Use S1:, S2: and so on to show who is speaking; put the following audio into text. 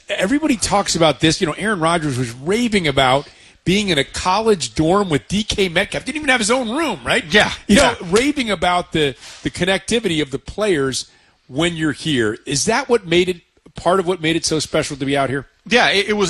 S1: everybody talks about this. Aaron Rodgers was raving about being in a college dorm with DK Metcalf. Didn't even have his own room, right?
S2: Yeah.
S1: Raving about the connectivity of the players when you're here. Is that part of what made it so special to be out here?
S2: Yeah, it was